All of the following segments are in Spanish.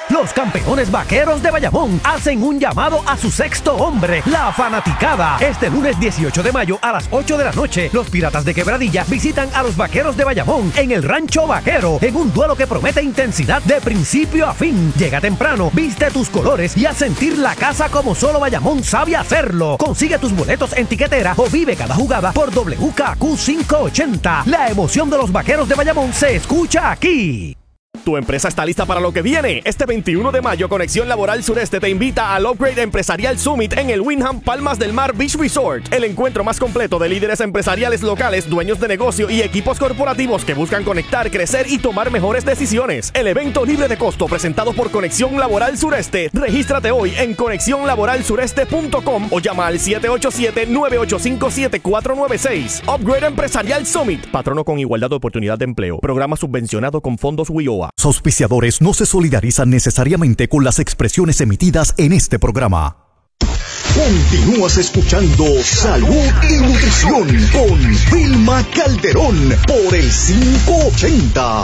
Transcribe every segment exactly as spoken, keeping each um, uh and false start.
Los campeones vaqueros de Bayamón hacen un llamado a su sexto hombre, la fanaticada. Este lunes dieciocho de mayo a las ocho de la noche, los Piratas de Quebradilla visitan a los vaqueros de Bayamón en el Rancho Vaquero, en un duelo que promete intensidad de principio a fin. Llega temprano, viste tus colores y haz sentir la casa como solo Bayamón sabe hacerlo. Consigue tus boletos en tiquetera o vive cada jugada por W K Q quinientos ochenta. La emoción de los vaqueros de Bayamón se escucha aquí. Tu empresa está lista para lo que viene. Este veintiuno de mayo, Conexión Laboral Sureste te invita al Upgrade Empresarial Summit en el Wyndham Palmas del Mar Beach Resort. El encuentro más completo de líderes empresariales locales, dueños de negocio y equipos corporativos que buscan conectar, crecer y tomar mejores decisiones. El evento libre de costo presentado por Conexión Laboral Sureste. Regístrate hoy en conexión laboral sureste punto com o llama al siete ocho siete, nueve ocho cinco, siete cuatro nueve seis. Upgrade Empresarial Summit. Patrono con igualdad de oportunidad de empleo. Programa subvencionado con fondos W I O A. Los auspiciadores no se solidarizan necesariamente con las expresiones emitidas en este programa. Continúas escuchando Salud y Nutrición con Vilma Calderón por el quinientos ochenta.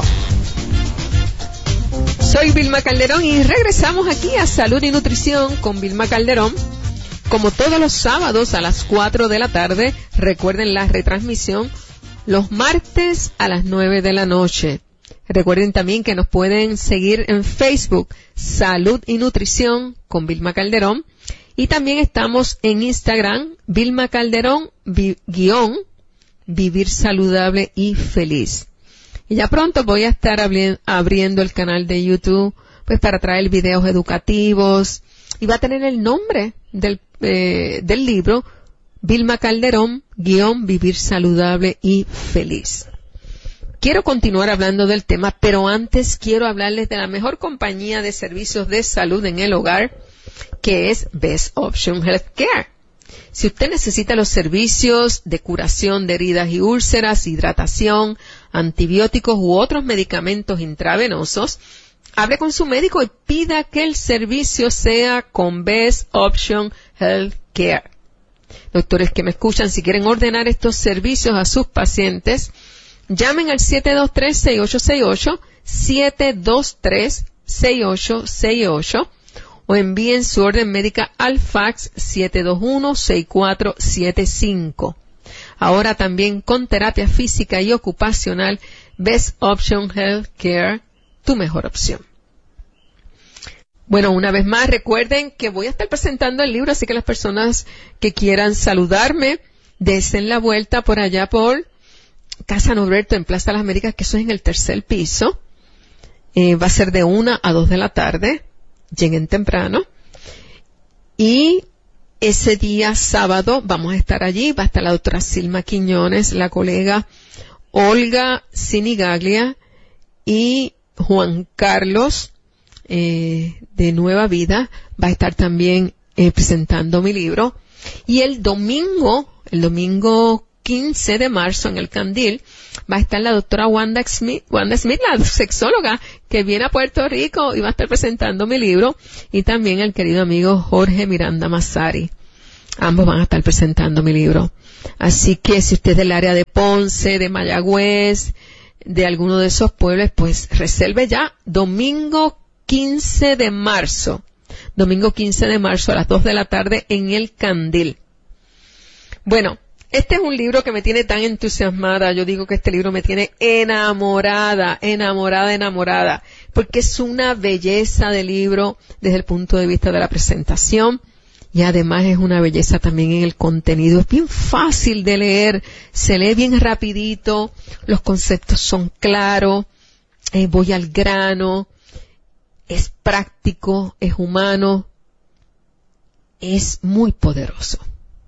Soy Vilma Calderón y regresamos aquí a Salud y Nutrición con Vilma Calderón. Como todos los sábados a las cuatro de la tarde, recuerden la retransmisión los martes a las nueve de la noche. Recuerden también que nos pueden seguir en Facebook, Salud y Nutrición con Vilma Calderón. Y también estamos en Instagram, Vilma Calderón, vi, guión, Vivir Saludable y Feliz. Y ya pronto voy a estar abri- abriendo el canal de YouTube, pues para traer videos educativos. Y va a tener el nombre del, eh, del libro, Vilma Calderón, guión, Vivir Saludable y Feliz. Quiero continuar hablando del tema, pero antes quiero hablarles de la mejor compañía de servicios de salud en el hogar, que es Best Option Healthcare. Si usted necesita los servicios de curación de heridas y úlceras, hidratación, antibióticos u otros medicamentos intravenosos, hable con su médico y pida que el servicio sea con Best Option Healthcare. Doctores que me escuchan, si quieren ordenar estos servicios a sus pacientes, llamen al siete dos tres, seis ocho seis ocho, siete dos tres, seis ocho seis ocho o envíen su orden médica al fax siete dos uno, seis cuatro siete cinco. Ahora también con terapia física y ocupacional, Best Option Healthcare, tu mejor opción. Bueno, una vez más, recuerden que voy a estar presentando el libro, así que las personas que quieran saludarme, desen la vuelta por allá por Casa Norberto en Plaza Las Américas, que eso es en el tercer piso. Eh, va a ser de una a dos de la tarde. Lleguen temprano. Y ese día sábado vamos a estar allí. Va a estar la doctora Silma Quiñones, la colega Olga Sinigaglia y Juan Carlos eh, de Nueva Vida. Va a estar también eh, presentando mi libro. Y el domingo, el domingo quince de marzo en el Candil, va a estar la doctora Wanda Smith, Wanda Smith, la sexóloga, que viene a Puerto Rico y va a estar presentando mi libro, y también el querido amigo Jorge Miranda Massari. Ambos van a estar presentando mi libro. Así que si usted es del área de Ponce, de Mayagüez, de alguno de esos pueblos, pues reserve ya domingo quince de marzo. Domingo quince de marzo a las dos de la tarde en el Candil. Bueno, este es un libro que me tiene tan entusiasmada. Yo digo que este libro me tiene enamorada, enamorada, enamorada, porque es una belleza de libro desde el punto de vista de la presentación y además es una belleza también en el contenido. Es bien fácil de leer, se lee bien rapidito, los conceptos son claros, eh, voy al grano, es práctico, es humano, es muy poderoso.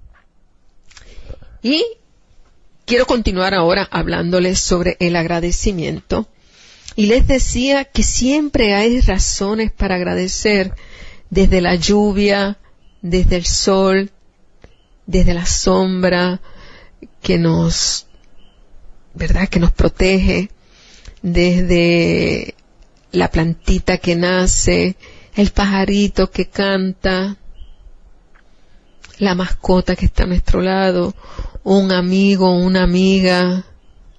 Y quiero continuar ahora hablándoles sobre el agradecimiento. Y les decía que siempre hay razones para agradecer, desde la lluvia, desde el sol, desde la sombra que nos, ¿verdad?, que nos protege, desde la plantita que nace, el pajarito que canta, la mascota que está a nuestro lado, un amigo, una amiga,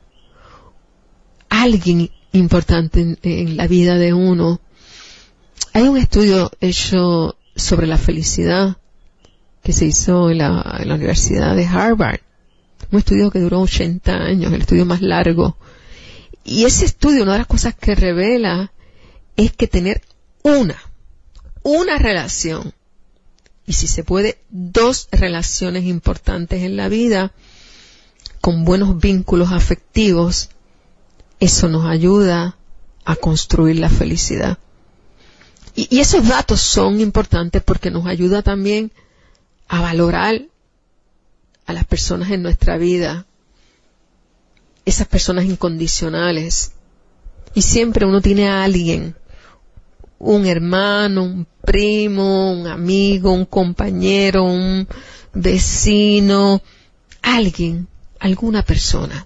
alguien importante en, en la vida de uno. Hay un estudio hecho sobre la felicidad que se hizo en la, en la Universidad de Harvard. Un estudio que duró ochenta años, el estudio más largo. Y ese estudio, una de las cosas que revela es que tener una, una relación, y si se puede, dos relaciones importantes en la vida, con buenos vínculos afectivos, eso nos ayuda a construir la felicidad. Y, y esos datos son importantes porque nos ayuda también a valorar a las personas en nuestra vida, esas personas incondicionales. Y siempre uno tiene a alguien, un hermano, un primo, un amigo, un compañero, un vecino, alguien, alguna persona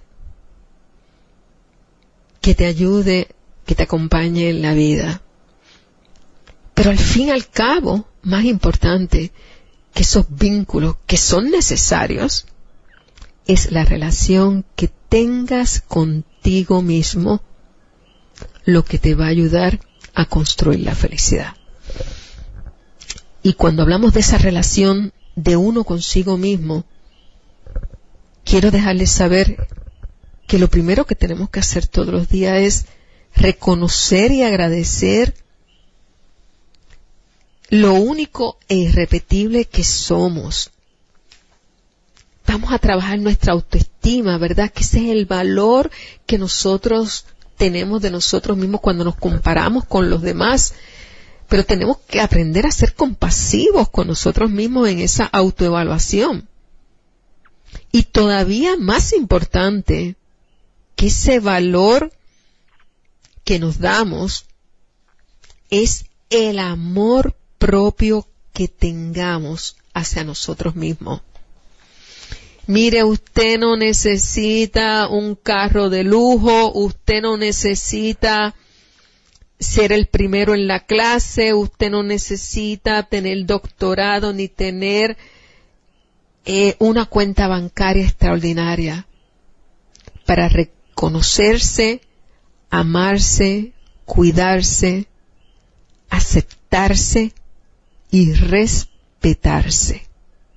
que te ayude, que te acompañe en la vida. Pero al fin y al cabo, más importante que esos vínculos que son necesarios, es la relación que tengas contigo mismo, lo que te va a ayudar a construir la felicidad. Y cuando hablamos de esa relación de uno consigo mismo, quiero dejarles saber que lo primero que tenemos que hacer todos los días es reconocer y agradecer lo único e irrepetible que somos. Vamos a trabajar nuestra autoestima, ¿verdad? Que ese es el valor que nosotros tenemos de nosotros mismos cuando nos comparamos con los demás. Pero tenemos que aprender a ser compasivos con nosotros mismos en esa autoevaluación. Y todavía más importante, que ese valor que nos damos es el amor propio que tengamos hacia nosotros mismos. Mire, usted no necesita un carro de lujo, usted no necesita ser el primero en la clase, usted no necesita tener doctorado ni tener eh, una cuenta bancaria extraordinaria para reconocerse, amarse, cuidarse, aceptarse y respetarse.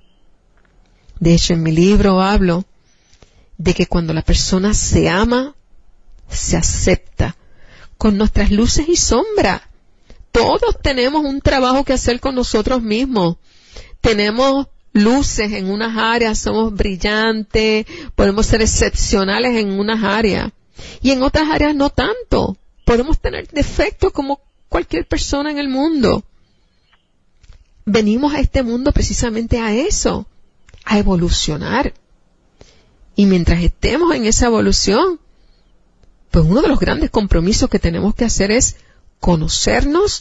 De hecho, en mi libro hablo de que cuando la persona se ama, se acepta, con nuestras luces y sombras. Todos tenemos un trabajo que hacer con nosotros mismos. Tenemos luces en unas áreas, somos brillantes, podemos ser excepcionales en unas áreas, y en otras áreas no tanto. Podemos tener defectos como cualquier persona en el mundo. Venimos a este mundo precisamente a eso, a evolucionar. Y mientras estemos en esa evolución, pues uno de los grandes compromisos que tenemos que hacer es conocernos,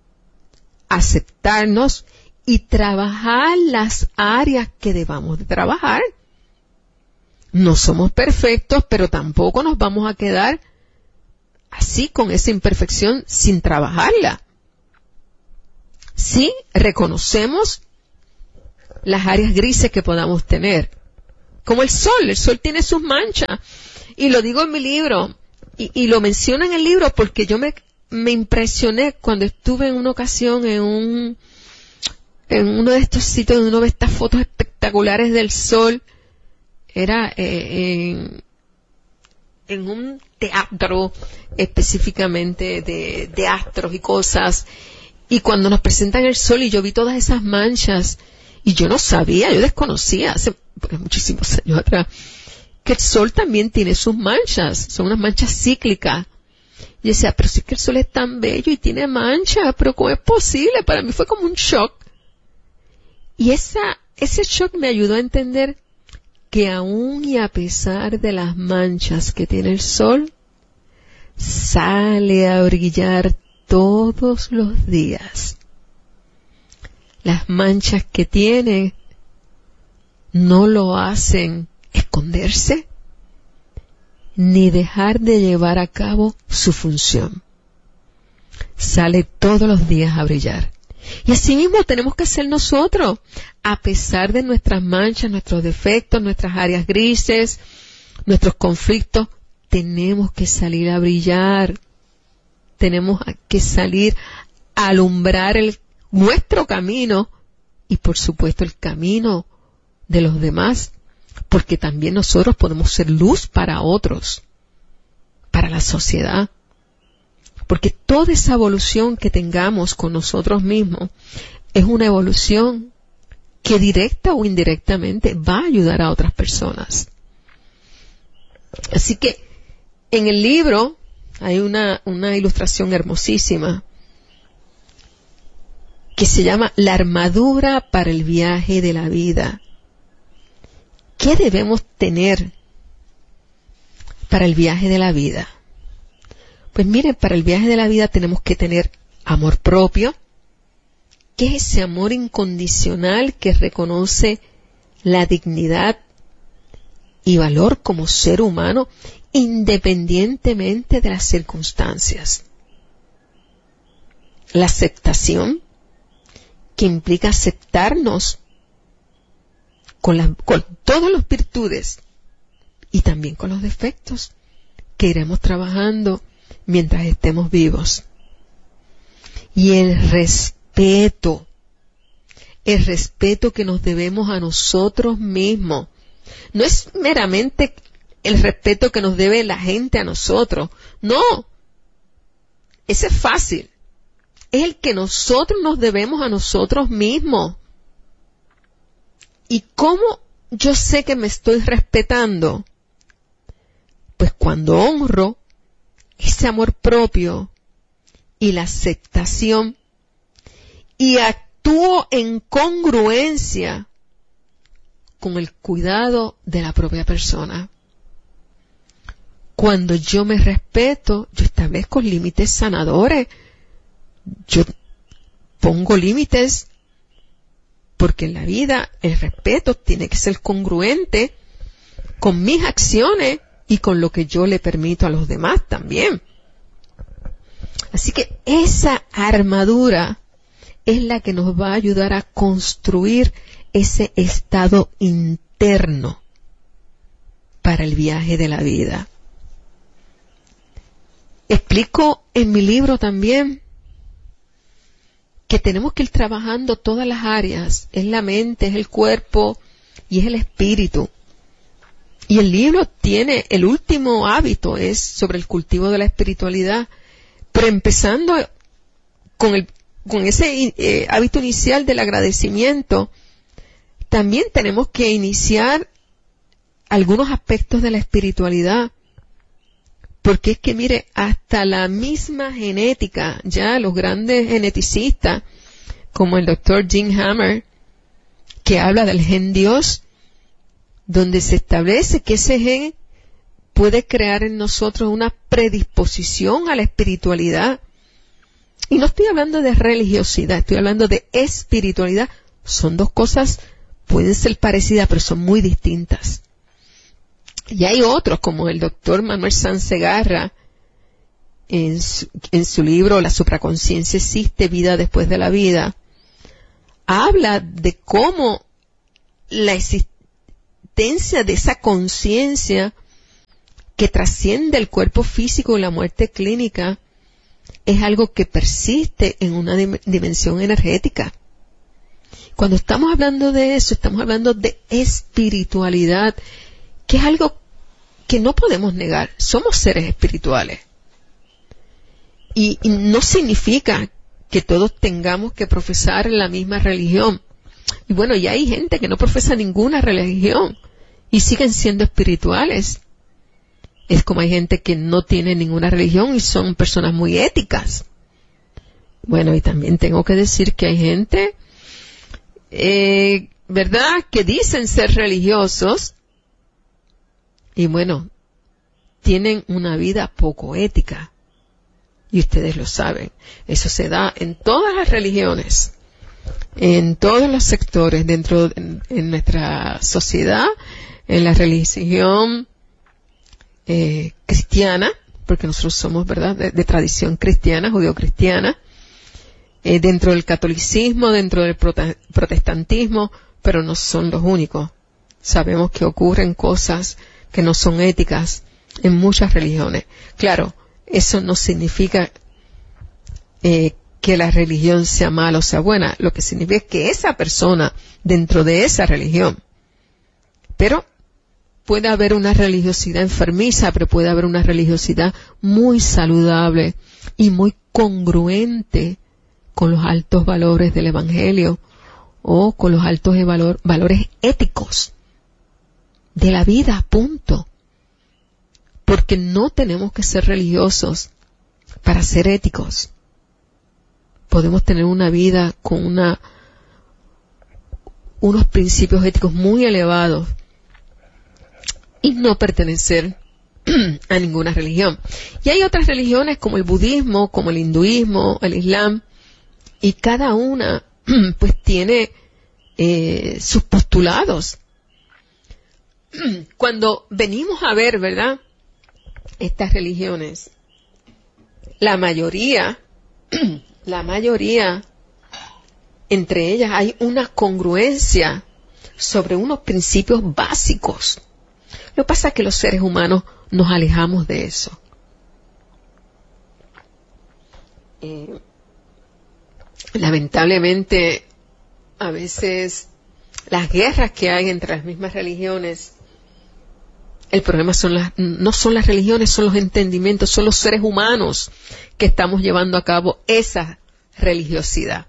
aceptarnos y trabajar las áreas que debamos de trabajar. No somos perfectos, pero tampoco nos vamos a quedar así con esa imperfección sin trabajarla. Sí, reconocemos las áreas grises que podamos tener. Como el sol, el sol tiene sus manchas. Y lo digo en mi libro, y, y lo menciono en el libro porque yo me, me impresioné cuando estuve en una ocasión en un, en uno de estos sitios donde uno ve estas fotos espectaculares del sol. Era eh, en, en un teatro específicamente de, de astros y cosas. Y cuando nos presentan el sol y yo vi todas esas manchas, y yo no sabía, yo desconocía hace muchísimos años atrás, que el sol también tiene sus manchas, son unas manchas cíclicas. Y yo decía, pero si es que el sol es tan bello y tiene manchas, pero ¿cómo es posible? Para mí fue como un shock. Y esa, ese shock me ayudó a entender que aún y a pesar de las manchas que tiene el sol, sale a brillar todos los días. Las manchas que tiene no lo hacen esconderse ni dejar de llevar a cabo su función. Sale todos los días a brillar. Y así mismo tenemos que hacer nosotros, a pesar de nuestras manchas, nuestros defectos, nuestras áreas grises, nuestros conflictos, tenemos que salir a brillar. Tenemos que salir alumbrar el, nuestro camino y por supuesto el camino de los demás, porque también nosotros podemos ser luz para otros, para la sociedad. Porque toda esa evolución que tengamos con nosotros mismos es una evolución que directa o indirectamente va a ayudar a otras personas. Así que en el libro hay una, una ilustración hermosísima que se llama La armadura para el viaje de la vida. ¿Qué debemos tener para el viaje de la vida? Pues miren, para el viaje de la vida tenemos que tener amor propio, que es ese amor incondicional que reconoce la dignidad y valor como ser humano independientemente de las circunstancias. La aceptación, que implica aceptarnos con, la, con todas las virtudes y también con los defectos que iremos trabajando mientras estemos vivos. Y el respeto, el respeto que nos debemos a nosotros mismos. No es meramente el respeto que nos debe la gente a nosotros. No, ese es fácil. Es el que nosotros nos debemos a nosotros mismos. ¿Y cómo yo sé que me estoy respetando? Pues cuando honro ese amor propio y la aceptación y actúo en congruencia con el cuidado de la propia persona. Cuando yo me respeto, yo establezco límites sanadores. Yo pongo límites porque en la vida el respeto tiene que ser congruente con mis acciones y con lo que yo le permito a los demás también. Así que esa armadura es la que nos va a ayudar a construir ese estado interno para el viaje de la vida. Explico en mi libro también que tenemos que ir trabajando todas las áreas. Es la mente, es el cuerpo y es el espíritu. Y el libro tiene, el último hábito es sobre el cultivo de la espiritualidad. Pero empezando con, el, con ese eh, hábito inicial del agradecimiento, también tenemos que iniciar algunos aspectos de la espiritualidad. Porque es que, mire, hasta la misma genética, ya los grandes geneticistas, como el doctor Jim Hammer, que habla del gen Dios, donde se establece que ese gen puede crear en nosotros una predisposición a la espiritualidad. Y no estoy hablando de religiosidad, estoy hablando de espiritualidad. Son dos cosas, pueden ser parecidas, pero son muy distintas. Y hay otros, como el doctor Manuel Sanz Segarra, en su, en su libro La supraconciencia existe, vida después de la vida, habla de cómo la existencia de esa conciencia que trasciende el cuerpo físico y la muerte clínica es algo que persiste en una dim- dimensión energética. Cuando estamos hablando de eso, estamos hablando de espiritualidad, que es algo que no podemos negar. Somos seres espirituales. Y, y no significa que todos tengamos que profesar la misma religión. Y bueno, ya hay gente que no profesa ninguna religión y siguen siendo espirituales. Es como hay gente que no tiene ninguna religión y son personas muy éticas. Bueno, y también tengo que decir que hay gente, eh, ¿verdad?, que dicen ser religiosos, y bueno, tienen una vida poco ética. Y ustedes lo saben. Eso se da en todas las religiones, en todos los sectores, dentro de en nuestra sociedad, en la religión eh, cristiana, porque nosotros somos, ¿verdad?, de, de tradición cristiana, judeo-cristiana, eh, dentro del catolicismo, dentro del prote- protestantismo, pero no son los únicos. Sabemos que ocurren cosas que no son éticas en muchas religiones. Claro, eso no significa eh, que la religión sea mala o sea buena. Lo que significa es que esa persona dentro de esa religión, pero puede haber una religiosidad enfermiza, pero puede haber una religiosidad muy saludable y muy congruente con los altos valores del Evangelio o con los altos valor, valores éticos de la vida, punto. Porque no tenemos que ser religiosos para ser éticos. Podemos tener una vida con una, unos principios éticos muy elevados y no pertenecer a ninguna religión. Y hay otras religiones como el budismo, como el hinduismo, el islam, y cada una pues tiene eh, sus postulados. Cuando venimos a ver, ¿verdad?, estas religiones, la mayoría, la mayoría, entre ellas hay una congruencia sobre unos principios básicos. Lo que pasa es que los seres humanos nos alejamos de eso. Eh, lamentablemente, a veces las guerras que hay entre las mismas religiones, el problema son las, no son las religiones, son los entendimientos, son los seres humanos que estamos llevando a cabo esa religiosidad.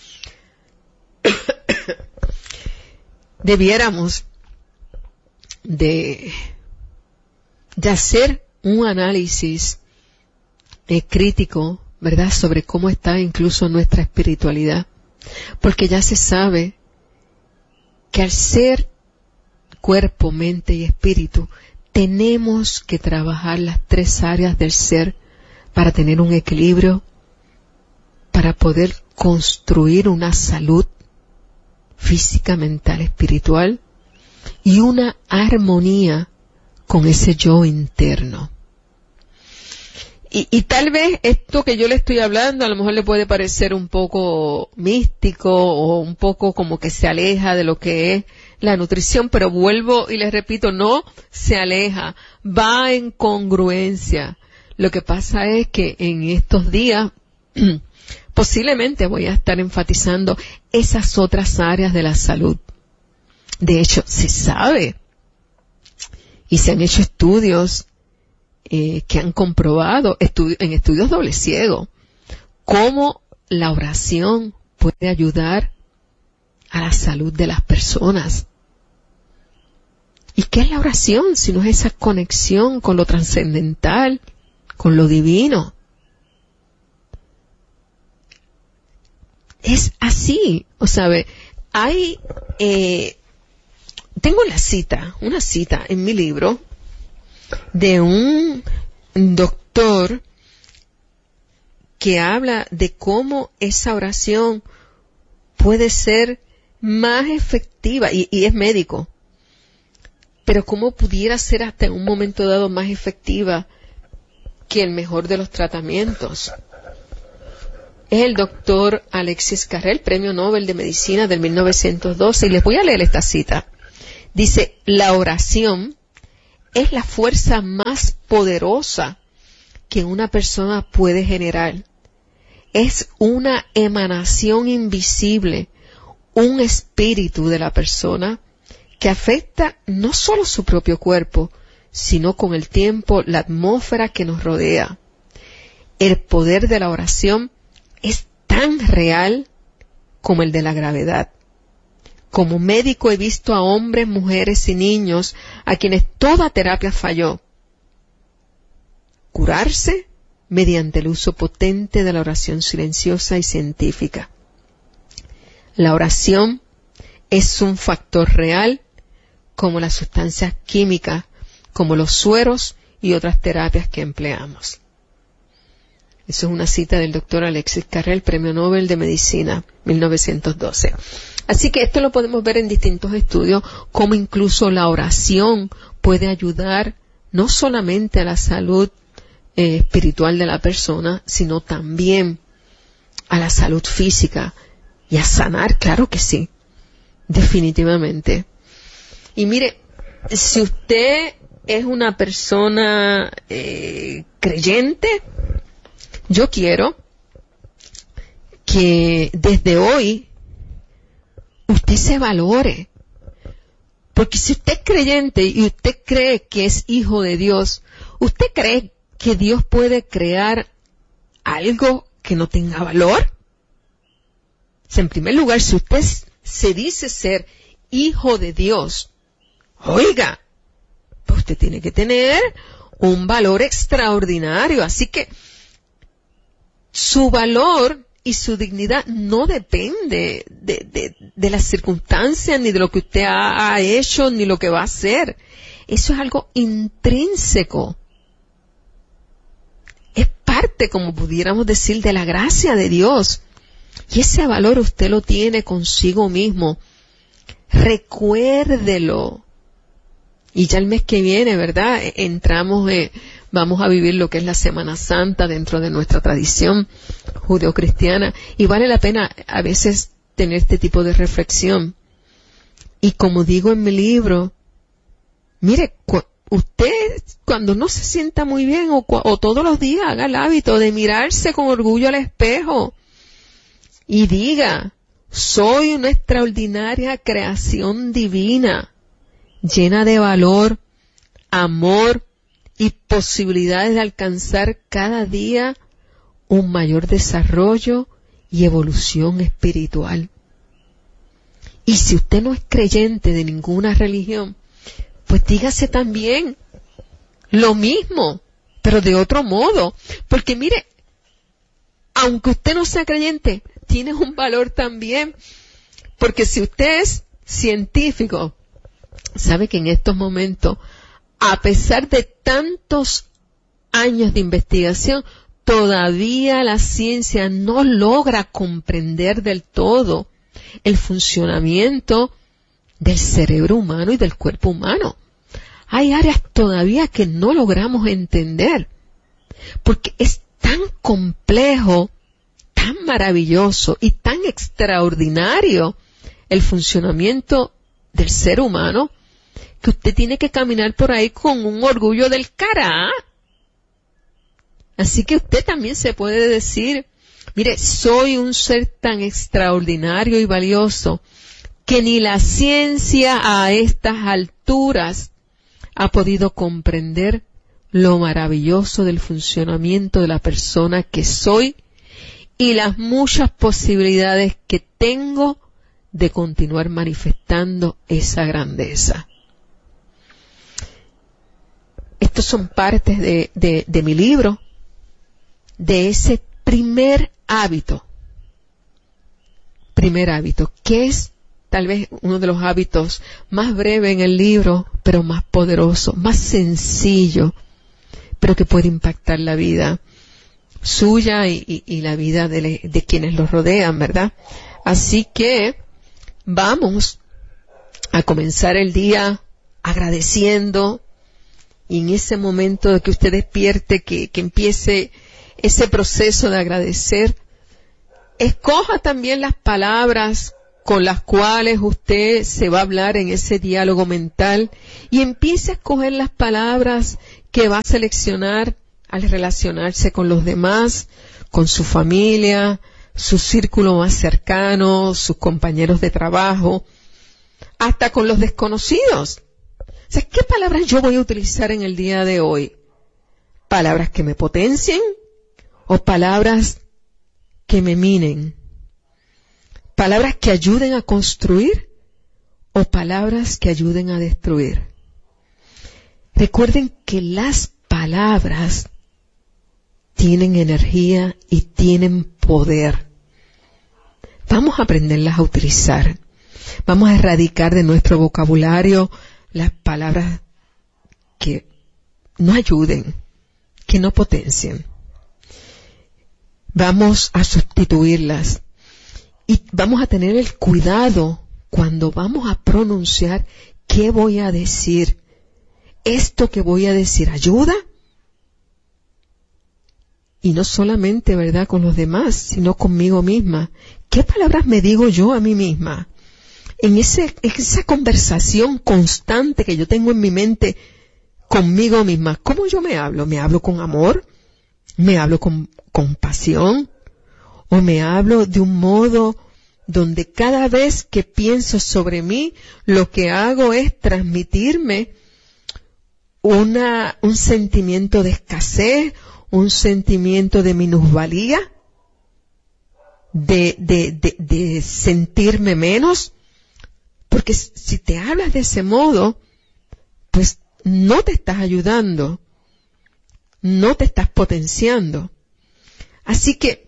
Debiéramos de, de hacer un análisis eh, crítico, ¿verdad?, sobre cómo está incluso nuestra espiritualidad, porque ya se sabe que al ser cuerpo, mente y espíritu, tenemos que trabajar las tres áreas del ser para tener un equilibrio, para poder construir una salud física, mental, espiritual y una armonía con ese yo interno. Y, y tal vez esto que yo le estoy hablando a lo mejor le puede parecer un poco místico o un poco como que se aleja de lo que es la nutrición, pero vuelvo y les repito, no se aleja, va en congruencia. Lo que pasa es que en estos días posiblemente voy a estar enfatizando esas otras áreas de la salud. De hecho, se sabe y se han hecho estudios eh, que han comprobado estu- en estudios doble ciego cómo la oración puede ayudar a la salud de las personas. ¿Y qué es la oración? Si no es esa conexión con lo trascendental, con lo divino. Es así, o sabe, hay, eh, tengo la cita, una cita en mi libro de un doctor que habla de cómo esa oración puede ser más efectiva, y, y es médico, pero cómo pudiera ser hasta en un momento dado más efectiva que el mejor de los tratamientos. Es el doctor Alexis Carrel, Premio Nobel de Medicina del mil novecientos doce, y les voy a leer esta cita. Dice, la oración es la fuerza más poderosa que una persona puede generar. Es una emanación invisible, un espíritu de la persona que afecta no solo su propio cuerpo, sino con el tiempo la atmósfera que nos rodea. El poder de la oración es tan real como el de la gravedad. Como médico he visto a hombres, mujeres y niños a quienes toda terapia falló curarse mediante el uso potente de la oración silenciosa y científica. La oración es un factor real como las sustancias químicas, como los sueros y otras terapias que empleamos. Eso es una cita del doctor Alexis Carrel, Premio Nobel de Medicina, mil novecientos doce. Así que esto lo podemos ver en distintos estudios, como incluso la oración puede ayudar no solamente a la salud eh, espiritual de la persona, sino también a la salud física y a sanar, claro que sí, definitivamente. Y mire, si usted es una persona eh, creyente, yo quiero que desde hoy usted se valore. Porque si usted es creyente y usted cree que es hijo de Dios, ¿usted cree que Dios puede crear algo que no tenga valor? O sea, en primer lugar, si usted se dice ser hijo de Dios, oiga, pues usted tiene que tener un valor extraordinario. Así que su valor y su dignidad no depende de, de, de las circunstancias, ni de lo que usted ha, ha hecho, ni lo que va a hacer. Eso es algo intrínseco. Es parte, como pudiéramos decir, de la gracia de Dios. Y ese valor usted lo tiene consigo mismo. Recuérdelo. Y ya el mes que viene, ¿verdad? Entramos, eh, vamos a vivir lo que es la Semana Santa dentro de nuestra tradición judeocristiana. Y vale la pena a veces tener este tipo de reflexión. Y como digo en mi libro, mire, cu- usted cuando no se sienta muy bien o, cu- o todos los días haga el hábito de mirarse con orgullo al espejo y diga, soy una extraordinaria creación divina, llena de valor, amor y posibilidades de alcanzar cada día un mayor desarrollo y evolución espiritual. Y si usted no es creyente de ninguna religión, pues dígase también lo mismo, pero de otro modo. Porque mire, aunque usted no sea creyente, tiene un valor también. Porque si usted es científico, sabe que en estos momentos, a pesar de tantos años de investigación, todavía la ciencia no logra comprender del todo el funcionamiento del cerebro humano y del cuerpo humano. Hay áreas todavía que no logramos entender, porque es tan complejo, tan maravilloso y tan extraordinario el funcionamiento del ser humano, que usted tiene que caminar por ahí con un orgullo del cará. Así que usted también se puede decir, mire, soy un ser tan extraordinario y valioso que ni la ciencia a estas alturas ha podido comprender lo maravilloso del funcionamiento de la persona que soy y las muchas posibilidades que tengo de continuar manifestando esa grandeza. Estos son partes de, de, de mi libro, de ese primer hábito, primer hábito, que es tal vez uno de los hábitos más breves en el libro, pero más poderoso, más sencillo, pero que puede impactar la vida suya y, y, y la vida de, de quienes los rodean, ¿verdad? Así que vamos a comenzar el día agradeciendo, y en ese momento de que usted despierte, que, que empiece ese proceso de agradecer, escoja también las palabras con las cuales usted se va a hablar en ese diálogo mental y empiece a escoger las palabras que va a seleccionar al relacionarse con los demás, con su familia, su círculo más cercano, sus compañeros de trabajo, hasta con los desconocidos. O sea, ¿qué palabras yo voy a utilizar en el día de hoy? ¿Palabras que me potencien o palabras que me minen? ¿Palabras que ayuden a construir o palabras que ayuden a destruir? Recuerden que las palabras tienen energía y tienen poder. Vamos a aprenderlas a utilizar. Vamos a erradicar de nuestro vocabulario las palabras que no ayuden, que no potencien. Vamos a sustituirlas y vamos a tener el cuidado cuando vamos a pronunciar qué voy a decir. ¿Esto que voy a decir ayuda? Y no solamente, ¿verdad?, con los demás, sino conmigo misma. ¿Qué palabras me digo yo a mí misma? En ese, esa conversación constante que yo tengo en mi mente conmigo misma, ¿cómo yo me hablo? ¿Me hablo con amor? ¿Me hablo con compasión? o me hablo de un modo donde cada vez que pienso sobre mí, lo que hago es transmitirme una, un sentimiento de escasez, un sentimiento de minusvalía, de, de, de, de sentirme menos. Porque si te hablas de ese modo, pues no te estás ayudando, no te estás potenciando. Así que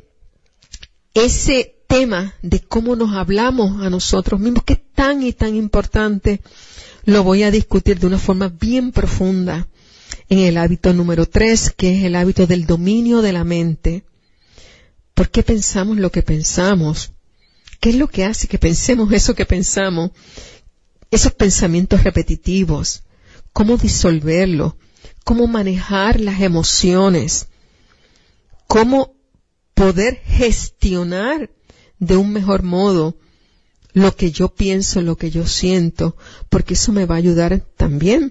ese tema de cómo nos hablamos a nosotros mismos, que es tan y tan importante, lo voy a discutir de una forma bien profunda en el hábito número tres, que es el hábito del dominio de la mente. ¿Por qué pensamos lo que pensamos? ¿Qué es lo que hace que pensemos eso que pensamos? Esos pensamientos repetitivos. ¿Cómo disolverlos? ¿Cómo manejar las emociones? ¿Cómo poder gestionar de un mejor modo lo que yo pienso, lo que yo siento? Porque eso me va a ayudar también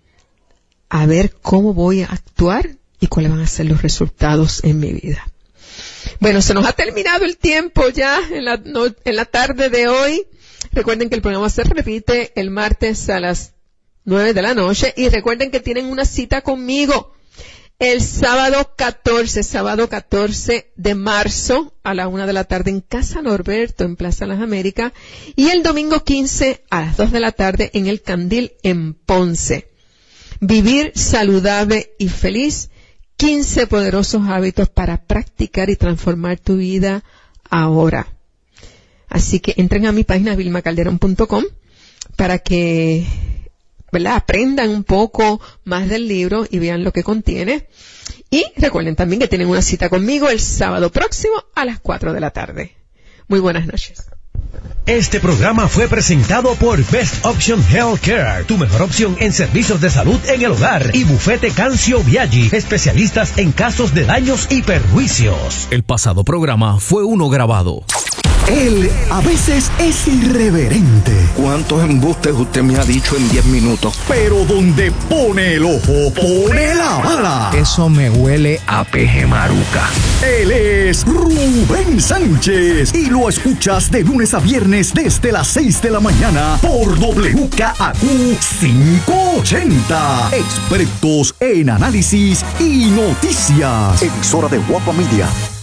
a ver cómo voy a actuar y cuáles van a ser los resultados en mi vida. Bueno, se nos ha terminado el tiempo ya en la, no, en la tarde de hoy. Recuerden que el programa se repite el martes a las nueve de la noche y recuerden que tienen una cita conmigo el sábado catorce, sábado catorce de marzo a la una de la tarde en Casa Norberto en Plaza Las Américas y el domingo quince a las dos de la tarde en El Candil en Ponce. Vivir saludable y feliz. quince poderosos hábitos para practicar y transformar tu vida ahora. Así que entren a mi página vilma calderón punto com para que, ¿verdad?, aprendan un poco más del libro y vean lo que contiene. Y recuerden también que tienen una cita conmigo el sábado próximo a las cuatro de la tarde. Muy buenas noches. Este programa fue presentado por Best Option Healthcare, tu mejor opción en servicios de salud en el hogar, y Bufete Cancio Biaggi, especialistas en casos de daños y perjuicios. El pasado programa fue uno grabado. Él a veces es irreverente, ¿Cuántos embustes usted me ha dicho en diez minutos? pero donde pone el ojo, pone la bala. Eso me huele a peje maruca. Él es Rubén Sánchez y lo escuchas de lunes a viernes desde las seis de la mañana por W K A Q quinientos ochenta. Expertos en análisis y noticias. Emisora de Guapa Media.